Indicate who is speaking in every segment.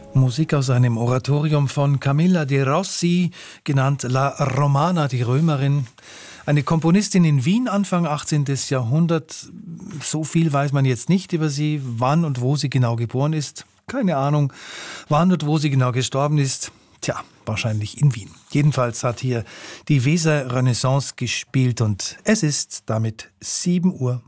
Speaker 1: Musik aus einem Oratorium von Camilla de Rossi, genannt La Romana, die Römerin. Eine Komponistin in Wien Anfang 18. Jahrhundert. So viel weiß man jetzt nicht über sie, wann und wo sie genau geboren ist. Keine Ahnung, wann und wo sie genau gestorben ist. Tja, wahrscheinlich in Wien. Jedenfalls hat hier die Weser Renaissance gespielt und es ist damit 7 Uhr.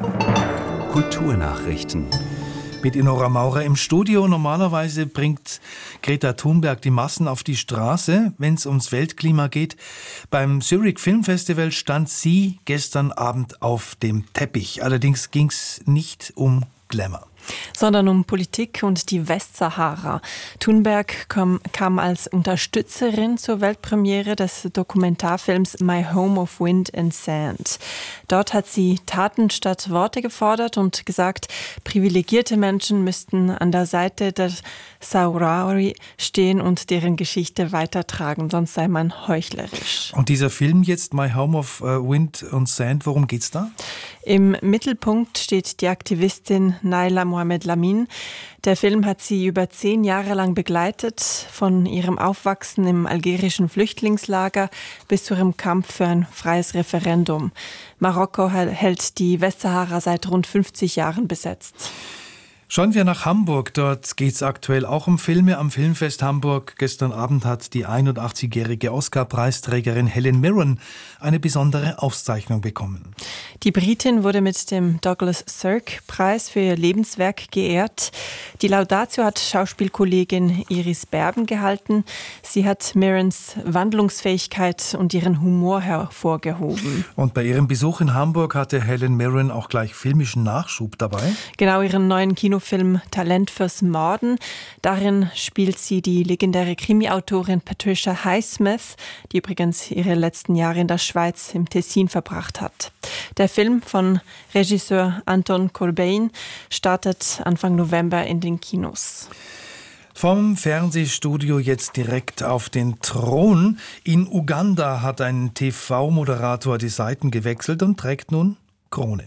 Speaker 2: Kulturnachrichten.
Speaker 1: Mit Inora Maurer im Studio. Normalerweise bringt Greta Thunberg die Massen auf die Straße, wenn es ums Weltklima geht. Beim Zurich Film Festival stand sie gestern Abend auf dem Teppich. Allerdings ging es nicht um Glamour,
Speaker 3: sondern um Politik und die Westsahara. Thunberg kam als Unterstützerin zur Weltpremiere des Dokumentarfilms My Home of Wind and Sand. Dort hat sie Taten statt Worte gefordert und gesagt, privilegierte Menschen müssten an der Seite der Sahrawi stehen und deren Geschichte weitertragen, sonst sei man heuchlerisch.
Speaker 1: Und dieser Film jetzt, My Home of Wind and Sand, worum geht's da?
Speaker 3: Im Mittelpunkt steht die Aktivistin Naila Mohamed Lamin. Der Film hat sie über 10 Jahre lang begleitet, von ihrem Aufwachsen im algerischen Flüchtlingslager bis zu ihrem Kampf für ein freies Referendum. Marokko hält die Westsahara seit rund 50 Jahren besetzt.
Speaker 1: Schauen wir nach Hamburg. Dort geht es aktuell auch um Filme am Filmfest Hamburg. Gestern Abend hat die 81-jährige Oscar-Preisträgerin Helen Mirren eine besondere Auszeichnung bekommen.
Speaker 3: Die Britin wurde mit dem Douglas Sirk-Preis für ihr Lebenswerk geehrt. Die Laudatio hat Schauspielkollegin Iris Berben gehalten. Sie hat Mirrens Wandlungsfähigkeit und ihren Humor hervorgehoben.
Speaker 1: Und bei ihrem Besuch in Hamburg hatte Helen Mirren auch gleich filmischen Nachschub dabei.
Speaker 3: Genau, ihren neuen Kinofilm Talent fürs Morden. Darin spielt sie die legendäre Krimi-Autorin Patricia Highsmith, die übrigens ihre letzten Jahre in der Schweiz im Tessin verbracht hat. Der Film von Regisseur Anton Corbijn startet Anfang November in den Kinos.
Speaker 1: Vom Fernsehstudio jetzt direkt auf den Thron. In Uganda hat ein TV-Moderator die Seiten gewechselt und trägt nun Krone.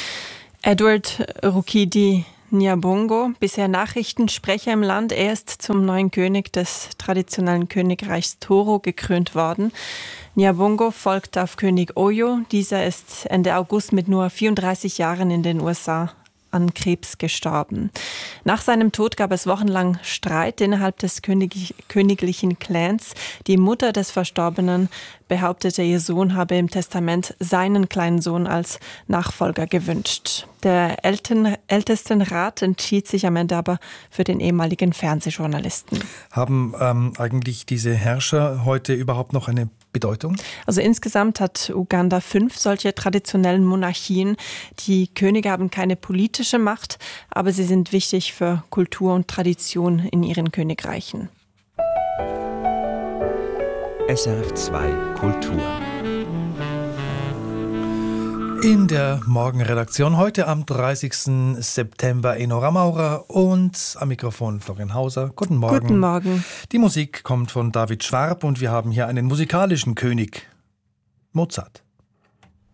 Speaker 3: Edward Rukidi Nyabongo, bisher Nachrichtensprecher im Land, er ist zum neuen König des traditionellen Königreichs Toro gekrönt worden. Nyabongo folgt auf König Oyo. Dieser ist Ende August mit nur 34 Jahren in den USA an Krebs gestorben. Nach seinem Tod gab es wochenlang Streit innerhalb des königlichen Clans. Die Mutter des Verstorbenen behauptete, ihr Sohn habe im Testament seinen kleinen Sohn als Nachfolger gewünscht. Der Ältestenrat entschied sich am Ende aber für den ehemaligen Fernsehjournalisten.
Speaker 1: Haben eigentlich diese Herrscher heute überhaupt noch eine Bedeutung?
Speaker 3: Also insgesamt hat Uganda 5 solche traditionellen Monarchien. Die Könige haben keine politische Macht, aber sie sind wichtig für Kultur und Tradition in ihren Königreichen.
Speaker 2: SRF 2 Kultur.
Speaker 1: In der Morgenredaktion heute am 30. September Inora Maurer und am Mikrofon Florian Hauser. Guten Morgen.
Speaker 3: Guten Morgen.
Speaker 1: Die Musik kommt von David Schwab und wir haben hier einen musikalischen König, Mozart.